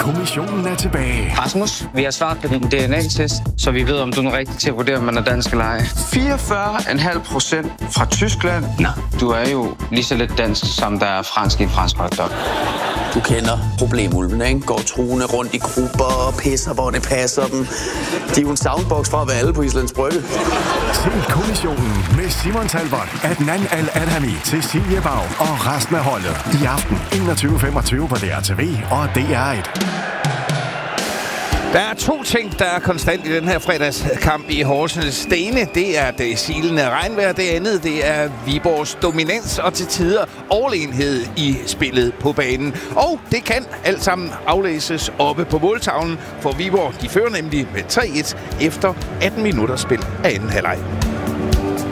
kommissionen er tilbage. Rasmus, vi har svaret på din DNA-test, så vi ved, om du er den rigtige til at vurdere, om man er dansk eller ej. 44,5% fra Tyskland. Nå, du er jo lige så lidt dansk, som der er fransk i en fransk hotdog. Du kender problemulvene, ikke? Går truende rundt i grupper og pisser, hvor det passer dem. De er jo en soundbox fra at være alle på Islands Brygge. Se kommissionen med Simon Talbot, Adnan Al-Adhami, Cecilie Bag og resten af holdet i aften 21:25 på DRTV og DR1. Der er to ting, der er konstant i den her fredagskamp i Horsens. Det ene, det er det silende regnvejr. Det andet, det er Viborgs dominans og til tider overlegenhed i spillet på banen. Og det kan alt sammen aflæses oppe på måltavlen, for Viborg de fører nemlig med 3-1 efter 18 minutter spil af anden halvleg.